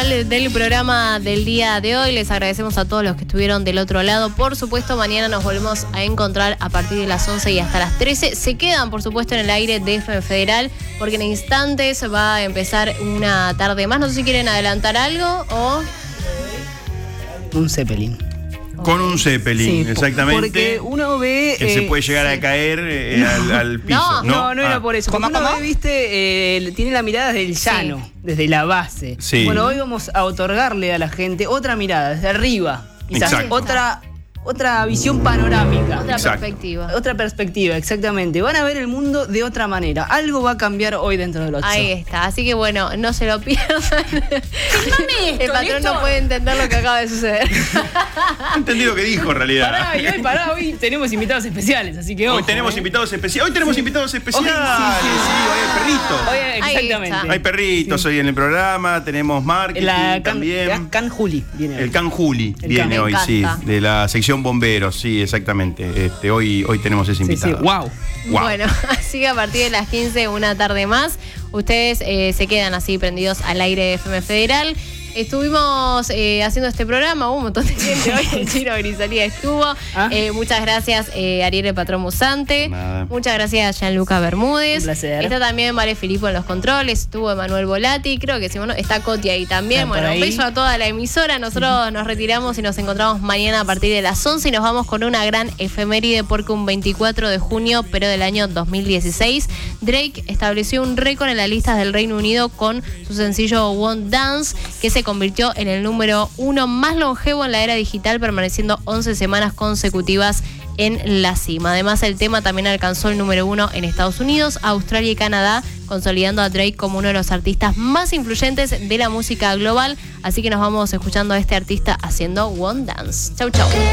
final del programa del día de hoy. Les agradecemos a todos los que estuvieron del otro lado. Por supuesto, mañana nos volvemos a encontrar a partir de las 11 y hasta las 13. Se quedan, por supuesto, en el aire de FM Federal, porque en instantes va a empezar una tarde más. No sé si quieren adelantar algo o... Un Zeppelin. Con un Zeppelin, sí, exactamente. Porque uno ve... que se puede llegar a caer al piso. No era por eso. Como uno ve, viste, tiene la mirada desde el llano, desde la base. Sí. Bueno, hoy vamos a otorgarle a la gente otra mirada, desde arriba. Quizás otra visión panorámica. Otra perspectiva, exactamente. Van a ver el mundo de otra manera. Algo va a cambiar hoy dentro del 8. Ahí está. Así que bueno, no se lo pierdan. El patrón no puede entender lo que acaba de suceder. No entendí lo que dijo en realidad. Hoy tenemos invitados especiales, así que ojo. Hoy tenemos invitados especiales. Hoy tenemos invitados especiales. Hoy hay perritos. Exactamente. Hay perritos hoy en el programa. Tenemos marketing también. El Can Juli viene hoy. El Can Juli viene hoy, sí. De la sección bomberos, sí, exactamente. Hoy tenemos ese invitado. Sí. Wow. Bueno, así que a partir de las 15, una tarde más, ustedes se quedan así prendidos al aire de FM Federal. Estuvimos haciendo este programa, hubo un montón de gente hoy, el Chino Grisalía estuvo. Muchas gracias, Ariel, el patrón Musante. Nada. Muchas gracias, Gianluca Bermúdez. Un placer. Está también Vale Filippo en los controles, estuvo Emanuel Volati, creo que sí, bueno, está Coti ahí también. Bueno, un beso a toda la emisora. Nosotros nos retiramos y nos encontramos mañana a partir de las 11 y nos vamos con una gran efeméride porque un 24 de junio, pero del año 2016, Drake estableció un récord en las listas del Reino Unido con su sencillo Won't Dance, que se convirtió en el número 1 más longevo en la era digital, permaneciendo 11 semanas consecutivas en la cima. Además, el tema también alcanzó el número 1 en Estados Unidos, Australia y Canadá, consolidando a Drake como uno de los artistas más influyentes de la música global. Así que nos vamos escuchando a este artista haciendo One Dance. Chau, chau.